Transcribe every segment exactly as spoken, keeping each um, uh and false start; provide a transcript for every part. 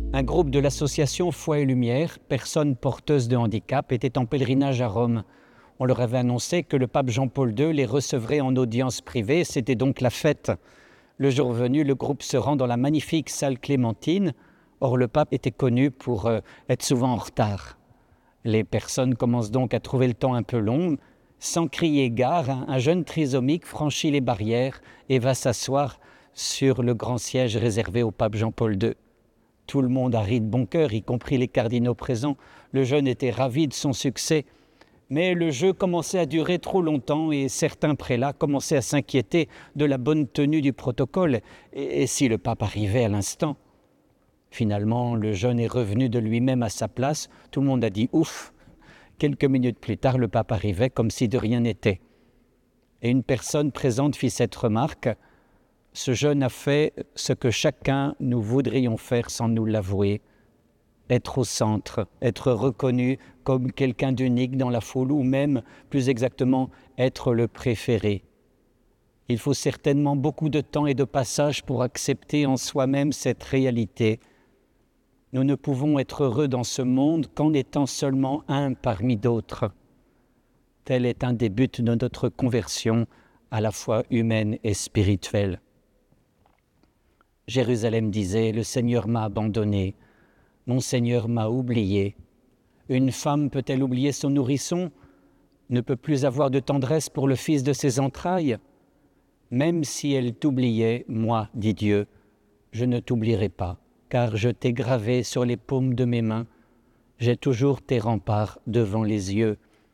Un groupe de l'association Foi et Lumière, personnes porteuses de handicap, était en pèlerinage à Rome. On leur avait annoncé que le pape Jean-Paul deux les recevrait en audience privée, c'était donc la fête. Le jour venu, le groupe se rend dans la magnifique salle Clémentine. Or, le pape était connu pour euh, être souvent en retard. Les personnes commencent donc à trouver le temps un peu long. Sans crier gare, un, un jeune trisomique franchit les barrières et va s'asseoir sur le grand siège réservé au pape Jean-Paul deux. Tout le monde a ri de bon cœur, y compris les cardinaux présents. Le jeune était ravi de son succès. Mais le jeu commençait à durer trop longtemps et certains prélats commençaient à s'inquiéter de la bonne tenue du protocole. Et, et si le pape arrivait à l'instant? Finalement, le jeune est revenu de lui-même à sa place. Tout le monde a dit « ouf ». Quelques minutes plus tard, le pape arrivait comme si de rien n'était. Et une personne présente fit cette remarque: « Ce jeune a fait ce que chacun nous voudrions faire sans nous l'avouer. Être au centre, être reconnu comme quelqu'un d'unique dans la foule, ou même, plus exactement, être le préféré. Il faut certainement beaucoup de temps et de passage pour accepter en soi-même cette réalité. Nous ne pouvons être heureux dans ce monde qu'en étant seulement un parmi d'autres. Tel est un des buts de notre conversion, à la fois humaine et spirituelle. » Jérusalem disait « Le Seigneur m'a abandonné, mon Seigneur m'a oublié. » Une femme peut-elle oublier son nourrisson? Ne peut plus avoir de tendresse pour le fils de ses entrailles? Même si elle t'oubliait, moi, dit Dieu, je ne t'oublierai pas, car je t'ai gravé sur les paumes de mes mains. J'ai toujours tes remparts devant les yeux.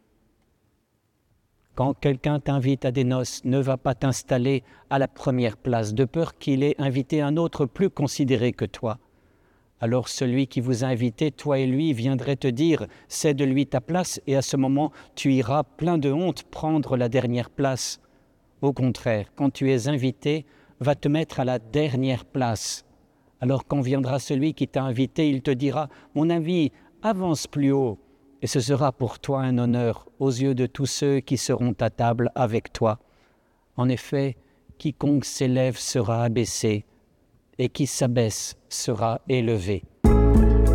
Quand quelqu'un t'invite à des noces, ne va pas t'installer à la première place, de peur qu'il ait invité un autre plus considéré que toi. Alors celui qui vous a invité, toi et lui, viendrait te dire « cède de lui ta place » et à ce moment, tu iras plein de honte prendre la dernière place. Au contraire, quand tu es invité, va te mettre à la dernière place. Alors quand viendra celui qui t'a invité, il te dira « mon ami, avance plus haut ». Et ce sera pour toi un honneur aux yeux de tous ceux qui seront à table avec toi. En effet, quiconque s'élève sera abaissé, et qui s'abaisse sera élevé.